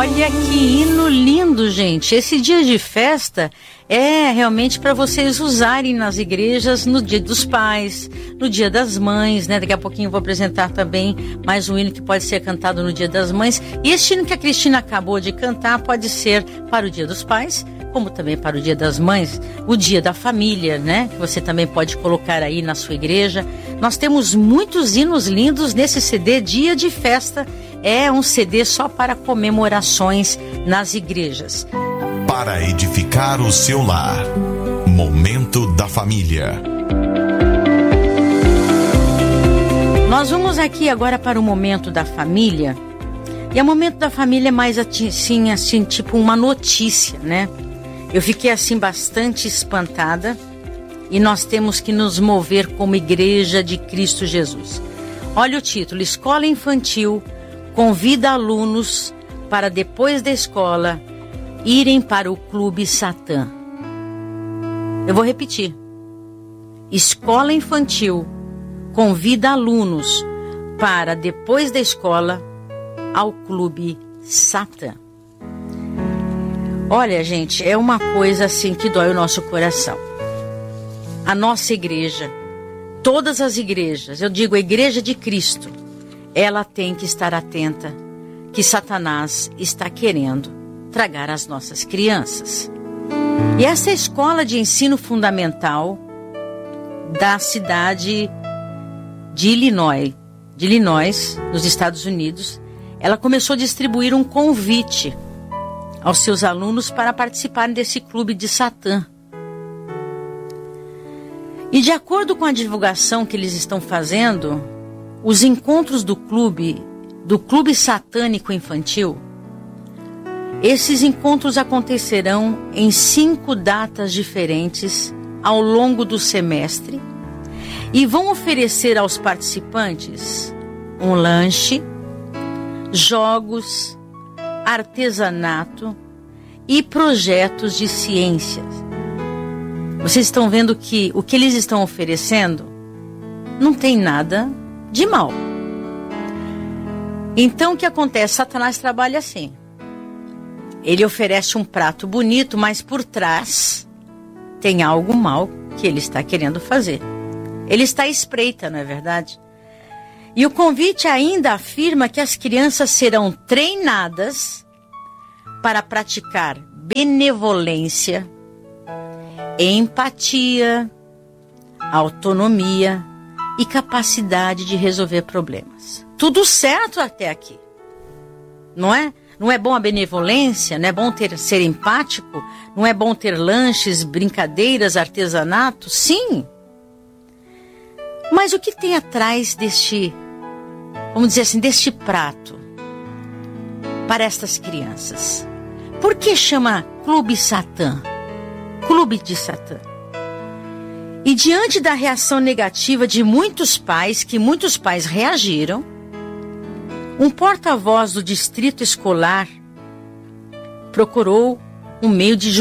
Olha que hino lindo, gente. Esse dia de festa é realmente para vocês usarem nas igrejas no Dia dos Pais, no Dia das Mães, né? Daqui a pouquinho eu vou apresentar também mais um hino que pode ser cantado no Dia das Mães. E este hino que a Cristina acabou de cantar pode ser para o Dia dos Pais, como também para o Dia das Mães, o Dia da Família, né? Que você também pode colocar aí na sua igreja. Nós temos muitos hinos lindos nesse CD Dia de Festa. É um CD só para comemorações nas igrejas. Para edificar o seu lar. Momento da Família. Nós vamos aqui agora para o Momento da Família. E o Momento da Família é mais assim, tipo uma notícia, né? Eu fiquei assim bastante espantada. E nós temos que nos mover como Igreja de Cristo Jesus. Olha o título: Escola Infantil convida alunos para depois da escola irem para o Clube Satã. Eu vou repetir. Escola Infantil convida alunos para depois da escola ao Clube Satã. Olha, gente, é uma coisa assim que dói o nosso coração. A nossa igreja, todas as igrejas, eu digo a Igreja de Cristo, ela tem que estar atenta que Satanás está querendo tragar as nossas crianças. E essa escola de ensino fundamental da cidade de Illinois, nos Estados Unidos, ela começou a distribuir um convite aos seus alunos para participarem desse clube de Satã. E de acordo com a divulgação que eles estão fazendo, os encontros do clube satânico infantil, esses encontros acontecerão em 5 datas diferentes ao longo do semestre e vão oferecer aos participantes um lanche, jogos, artesanato e projetos de ciências. Vocês estão vendo que o que eles estão oferecendo não tem nada de mal. Então o que acontece? Satanás trabalha assim. Ele oferece um prato bonito, mas por trás tem algo mal que ele está querendo fazer. Ele está à espreita, não é verdade? E o convite ainda afirma que as crianças serão treinadas para praticar benevolência, empatia, autonomia e capacidade de resolver problemas. Tudo certo até aqui, não é? Não é bom a benevolência? Não é bom ser empático? Não é bom ter lanches, brincadeiras, artesanato? Sim! Mas o que tem atrás deste, vamos dizer assim, deste prato para estas crianças? Por que chama Clube Satã? Clube de Satã. E diante da reação negativa de muitos pais, que muitos pais reagiram, um porta-voz do distrito escolar procurou um meio de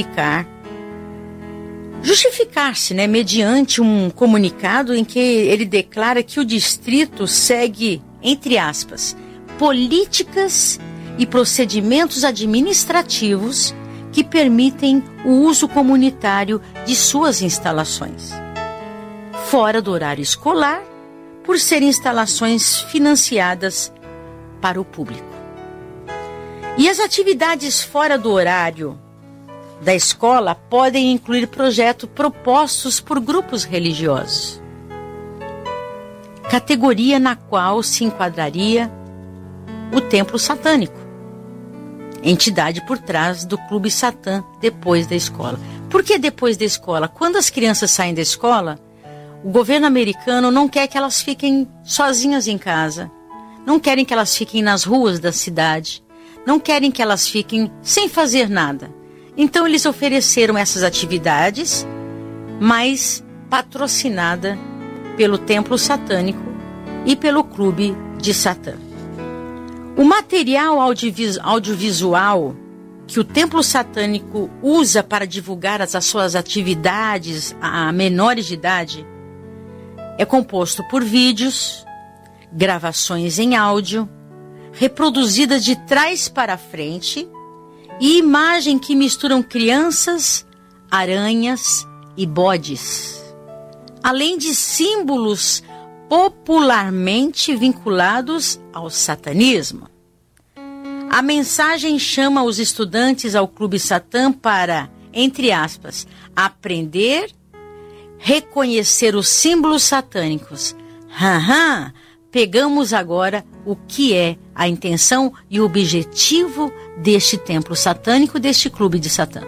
justificar-se, né, mediante um comunicado em que ele declara que o distrito segue, entre aspas, políticas e procedimentos administrativos que permitem o uso comunitário de suas instalações, fora do horário escolar, por serem instalações financiadas para o público. E as atividades fora do horário da escola podem incluir projetos propostos por grupos religiosos, categoria na qual se enquadraria o templo satânico, entidade por trás do Clube Satã depois da escola. Por que depois da escola? Quando as crianças saem da escola, o governo americano não quer que elas fiquem sozinhas em casa, não querem que elas fiquem nas ruas da cidade, não querem que elas fiquem sem fazer nada. Então eles ofereceram essas atividades, mas patrocinada pelo templo satânico e pelo Clube de Satã. O material audiovisual que o templo satânico usa para divulgar as suas atividades a menores de idade é composto por vídeos, gravações em áudio, reproduzidas de trás para frente, e imagem que misturam crianças, aranhas e bodes, além de símbolos popularmente vinculados ao satanismo. A mensagem chama os estudantes ao Clube Satã para, entre aspas, aprender, reconhecer os símbolos satânicos. Pegamos agora o que é a intenção e o objetivo deste templo satânico, deste clube de Satã.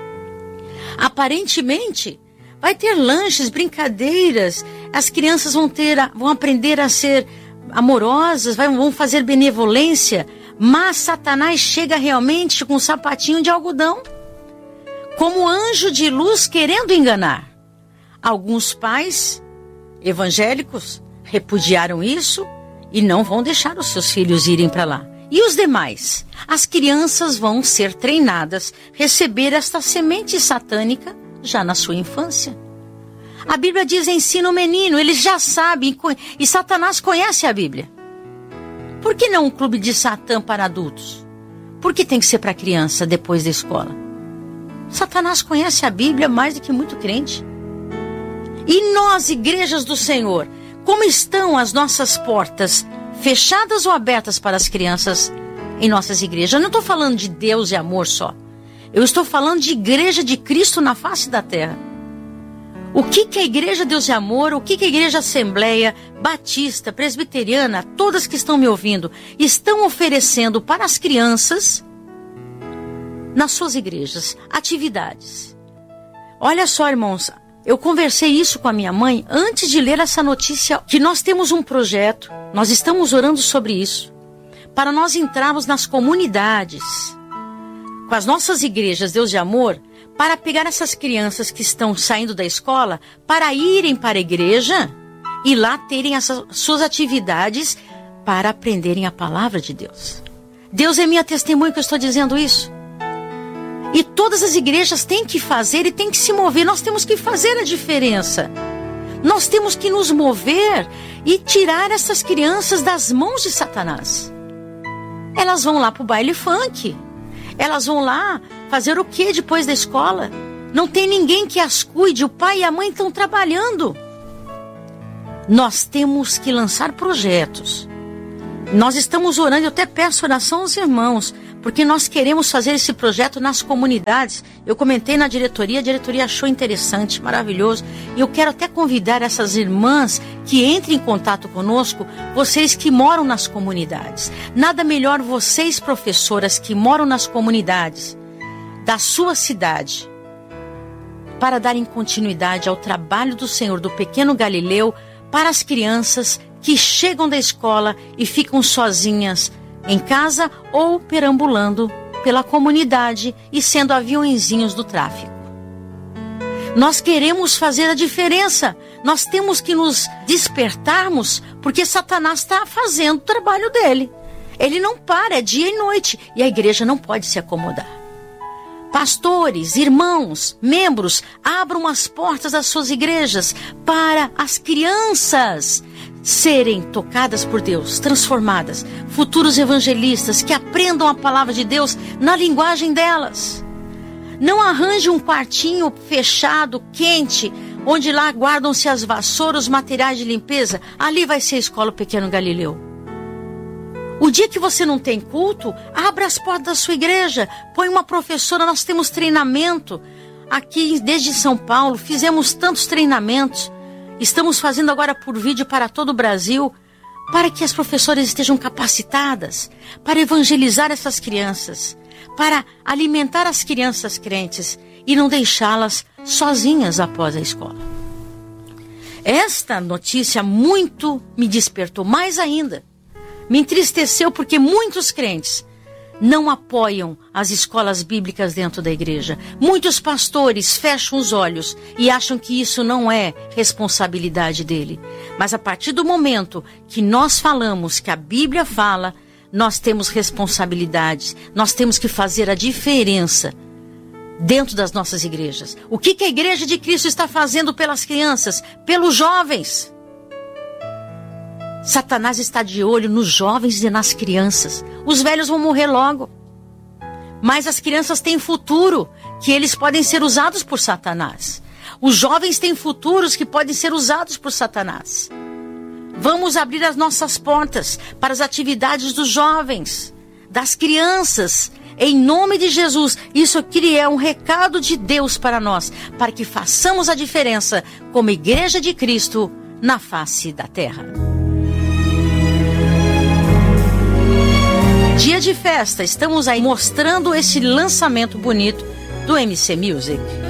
Aparentemente, vai ter lanches, brincadeiras, as crianças vão aprender a ser amorosas, vão fazer benevolência, mas Satanás chega realmente com um sapatinho de algodão, como anjo de luz querendo enganar. Alguns pais evangélicos repudiaram isso e não vão deixar os seus filhos irem para lá. E os demais? As crianças vão ser treinadas, receber esta semente satânica já na sua infância. A Bíblia diz: ensina o menino, eles já sabem, e Satanás conhece a Bíblia. Por que não um clube de Satã para adultos? Por que tem que ser para criança depois da escola? Satanás conhece a Bíblia mais do que muito crente. E nós, igrejas do Senhor, como estão as nossas portas, fechadas ou abertas para as crianças em nossas igrejas? Eu não estou falando de Deus e amor só. Eu estou falando de igreja de Cristo na face da terra. O que é a igreja Deus e Amor, o que é a igreja Assembleia, Batista, Presbiteriana, todas que estão me ouvindo, estão oferecendo para as crianças, nas suas igrejas, atividades. Olha só, irmãos, eu conversei isso com a minha mãe antes de ler essa notícia, que nós temos um projeto, nós estamos orando sobre isso, para nós entrarmos nas comunidades, com as nossas igrejas Deus e Amor, para pegar essas crianças que estão saindo da escola, para irem para a igreja e lá terem as suas atividades para aprenderem a palavra de Deus. Deus é minha testemunha que eu estou dizendo isso. E todas as igrejas têm que fazer e têm que se mover. Nós temos que fazer a diferença. Nós temos que nos mover e tirar essas crianças das mãos de Satanás. Elas vão lá para o baile funk. Elas vão lá fazer o que depois da escola? Não tem ninguém que as cuide, o pai e a mãe estão trabalhando. Nós temos que lançar projetos. Nós estamos orando, eu até peço oração aos irmãos, porque nós queremos fazer esse projeto nas comunidades. Eu comentei na diretoria, a diretoria achou interessante, maravilhoso. E eu quero até convidar essas irmãs que entrem em contato conosco, vocês que moram nas comunidades. Nada melhor vocês, professoras, que moram nas comunidades da sua cidade, para darem continuidade ao trabalho do Senhor do Pequeno Galileu para as crianças que chegam da escola e ficam sozinhas em casa ou perambulando pela comunidade e sendo aviõezinhos do tráfico. Nós queremos fazer a diferença. Nós temos que nos despertarmos, porque Satanás está fazendo o trabalho dele. Ele não para, é dia e noite, e a igreja não pode se acomodar. Pastores, irmãos, membros, abram as portas das suas igrejas para as crianças serem tocadas por Deus, transformadas, futuros evangelistas que aprendam a palavra de Deus na linguagem delas. Não arranje um quartinho fechado, quente, onde lá guardam-se as vassouras, os materiais de limpeza. Ali vai ser a escola Pequeno Galileu. O dia que você não tem culto, abra as portas da sua igreja, põe uma professora. Nós temos treinamento aqui desde São Paulo, fizemos tantos treinamentos. Estamos fazendo agora por vídeo para todo o Brasil, para que as professoras estejam capacitadas para evangelizar essas crianças, para alimentar as crianças crentes e não deixá-las sozinhas após a escola. Esta notícia muito me despertou, mais ainda. Me entristeceu porque muitos crentes não apoiam as escolas bíblicas dentro da igreja. Muitos pastores fecham os olhos e acham que isso não é responsabilidade dele. Mas a partir do momento que nós falamos, que a Bíblia fala, nós temos responsabilidades. Nós temos que fazer a diferença dentro das nossas igrejas. O que a igreja de Cristo está fazendo pelas crianças, pelos jovens? Satanás está de olho nos jovens e nas crianças. Os velhos vão morrer logo. Mas as crianças têm futuro, que eles podem ser usados por Satanás. Os jovens têm futuros que podem ser usados por Satanás. Vamos abrir as nossas portas para as atividades dos jovens, das crianças, em nome de Jesus. Isso aqui é um recado de Deus para nós, para que façamos a diferença como Igreja de Cristo na face da terra. Dia de festa, estamos aí mostrando esse lançamento bonito do MC Music.